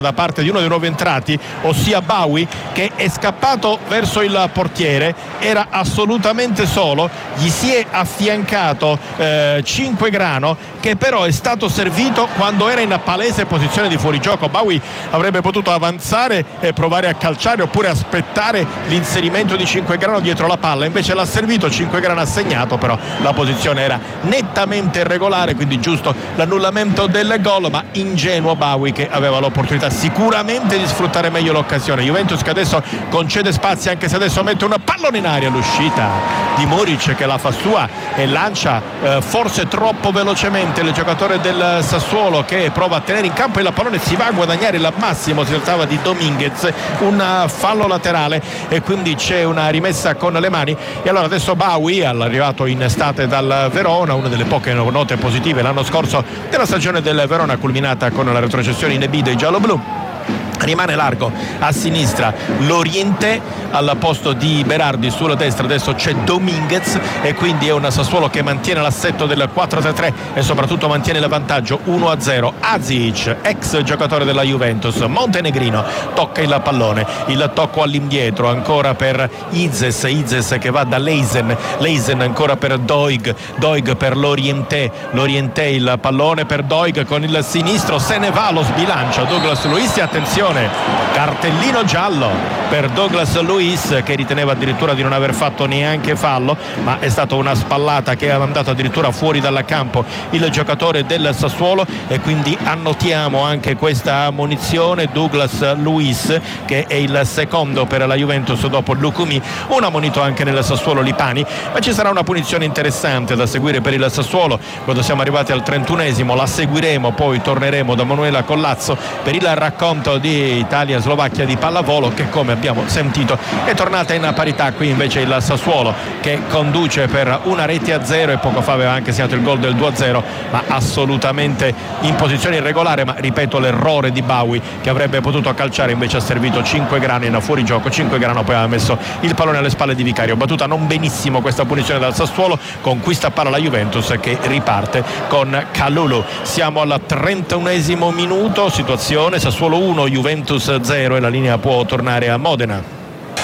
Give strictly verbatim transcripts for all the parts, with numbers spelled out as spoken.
da parte di uno dei nuovi entrati, ossia Bawi, che è scappato verso il portiere, era assolutamente solo, gli si è affiancato eh, Cinquegrano, che però è stato servito quando era in palese posizione di fuorigioco. Bawi avrebbe potuto avanzare e provare a calciare oppure aspettare l'inserimento di Cinquegrano dietro la palla, invece l'ha servito, Cinquegrano ha segnato, però la posizione era nettamente irregolare, quindi giusto l'annullamento del gol, ma ingenuo Bawi che aveva l'opportunità sicuramente di sfruttare meglio l'occasione. Juventus che adesso concede spazi, anche se adesso mette un pallone in aria, l'uscita di Muric che la fa sua e lancia eh, forse troppo velocemente il giocatore del Sassuolo, che prova a tenere in campo il pallone, si va a guadagnare il massimo, si trattava di Dominguez, un fallo laterale e quindi c'è una rimessa con le mani. E allora adesso Bawi, arrivato in estate dal Verona, una delle poche note positive l'anno scorso della stagione del Verona culminata con la retrocessione in B dei gialloblu, rimane largo a sinistra l'Oriente al posto di Berardi, sulla destra adesso c'è Dominguez e quindi è un Sassuolo che mantiene l'assetto del quattro tre tre e soprattutto mantiene il vantaggio uno a zero. Azic, ex giocatore della Juventus, montenegrino, tocca il pallone, il tocco all'indietro ancora per Izes, Izes che va da Leisen, Leisen ancora per Doig, Doig per l'Oriente, l'Oriente il pallone per Doig con il sinistro, se ne va, lo sbilancia Douglas Luiz e attenzione, cartellino giallo per Douglas Luiz, che riteneva addirittura di non aver fatto neanche fallo, ma è stata una spallata che ha mandato addirittura fuori dal campo il giocatore del Sassuolo e quindi annotiamo anche questa ammonizione. Douglas Luiz che è il secondo per la Juventus dopo Lucumi, un ammonito anche nel Sassuolo Lipani, ma ci sarà una punizione interessante da seguire per il Sassuolo quando siamo arrivati al trentunesimo, la seguiremo, poi torneremo da Manuela Collazzo per il racconto di Italia-Slovacchia di pallavolo, che come abbiamo sentito è tornata in parità. Qui invece il Sassuolo che conduce per una rete a zero e poco fa aveva anche segnato il gol del due a zero, ma assolutamente in posizione irregolare, ma ripeto l'errore di Bawi che avrebbe potuto calciare, invece ha servito Cinquegrano in fuorigioco. Cinquegrano poi aveva messo il pallone alle spalle di Vicario. Battuta non benissimo questa punizione dal Sassuolo, conquista palla la Juventus che riparte con Kalulu. Siamo al trentunesimo minuto, situazione Sassuolo uno Juventus zero e la linea può tornare a Modena.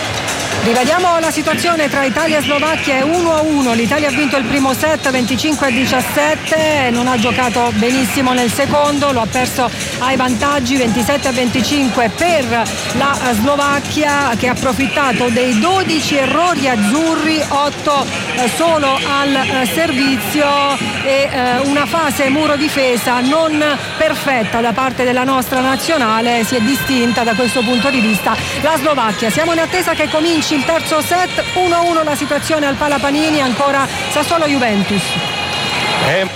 Rivediamo la situazione tra Italia e Slovacchia, è uno a uno, l'Italia ha vinto il primo set venticinque a diciassette, non ha giocato benissimo nel secondo, lo ha perso ai vantaggi ventisette a venticinque per la Slovacchia, che ha approfittato dei dodici errori azzurri, otto solo al servizio e una fase muro difesa non perfetta da parte della nostra nazionale, si è distinta da questo punto di vista la Slovacchia. Siamo in attesa che cominci il terzo set, uno a uno la situazione al Palapanini, ancora Sassuolo Juventus. Eh.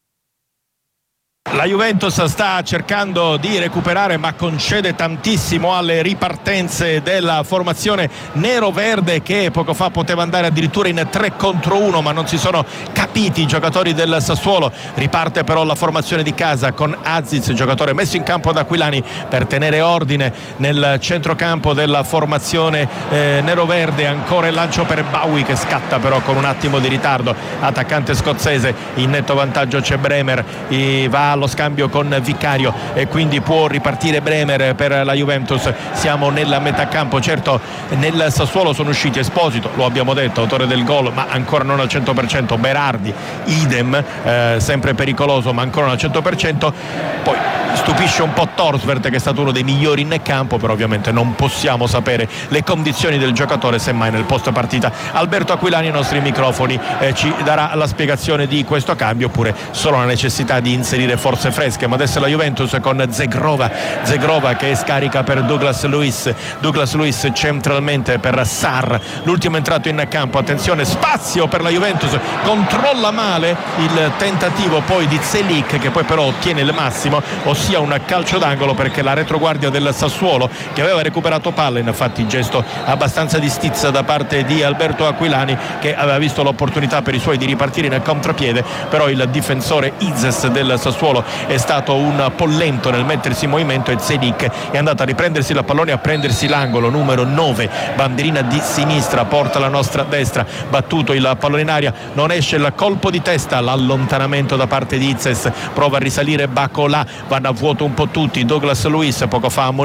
La Juventus sta cercando di recuperare, ma concede tantissimo alle ripartenze della formazione nero-verde, che poco fa poteva andare addirittura in tre contro uno, ma non si sono capiti i giocatori del Sassuolo. Riparte però la formazione di casa con Aziz, giocatore messo in campo da Aquilani per tenere ordine nel centrocampo della formazione eh, nero-verde. Ancora il lancio per Bawi che scatta però con un attimo di ritardo, attaccante scozzese, in netto vantaggio c'è Bremer, e va allo scambio con Vicario e quindi può ripartire Bremer per la Juventus. Siamo nella metà campo, certo nel Sassuolo sono usciti Esposito, lo abbiamo detto, autore del gol, ma ancora non al cento per cento, Berardi idem, eh, sempre pericoloso ma ancora non al cento per cento. Poi stupisce un po' Torsvert, che è stato uno dei migliori in campo, però ovviamente non possiamo sapere le condizioni del giocatore, semmai nel post partita Alberto Aquilani ai nostri microfoni eh, ci darà la spiegazione di questo cambio, oppure solo la necessità di inserire forze fresche. Ma adesso la Juventus con Zegrova, Zegrova che scarica per Douglas Luiz, Douglas Luiz centralmente per Sarr, l'ultimo entrato in campo, attenzione, spazio per la Juventus, controlla male il tentativo poi di Zelik, che poi però ottiene il massimo, ossia un calcio d'angolo, perché la retroguardia del Sassuolo, che aveva recuperato palla, infatti gesto abbastanza di stizza da parte di Alberto Aquilani, che aveva visto l'opportunità per i suoi di ripartire in contropiede, però il difensore Izes del Sassuolo è stato un po' lento nel mettersi in movimento e Zelik è andato a riprendersi la pallone, a prendersi l'angolo numero nove, bandierina di sinistra, porta la nostra destra, battuto il pallone in aria, non esce il colpo di testa, l'allontanamento da parte di Izes, prova a risalire Bacola, vanno a vuoto un po' tutti. Douglas Luiz poco fa